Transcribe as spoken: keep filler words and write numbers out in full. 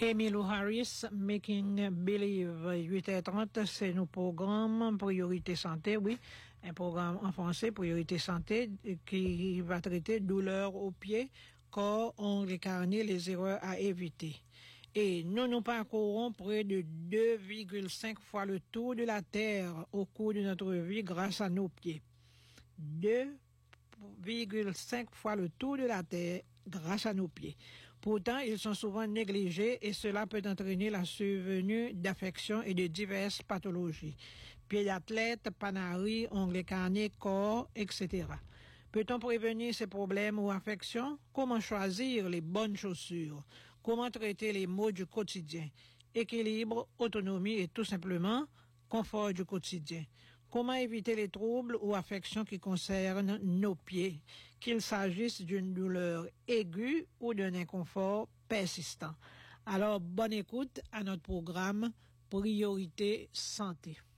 Emilou Harris, Making Believe, huit heures trente, c'est nos programmes Priorité Santé, oui, un programme en français, Priorité Santé, qui va traiter douleur aux pieds, corps, ongles et carnets, les erreurs à éviter. Et nous nous parcourons près de deux virgule cinq fois le tour de la Terre au cours de notre vie grâce à nos pieds. deux virgule cinq fois le tour de la Terre grâce à nos pieds. Pourtant, ils sont souvent négligés et cela peut entraîner la survenue d'affections et de diverses pathologies. Pieds d'athlète, panarie, ongles carnés, corps, et cetera. Peut-on prévenir ces problèmes ou affections? Comment choisir les bonnes chaussures? Comment traiter les maux du quotidien? Équilibre, autonomie et tout simplement confort du quotidien. Comment éviter les troubles ou affections qui concernent nos pieds, qu'il s'agisse d'une douleur aiguë ou d'un inconfort persistant? Alors, bonne écoute à notre programme Priorité Santé.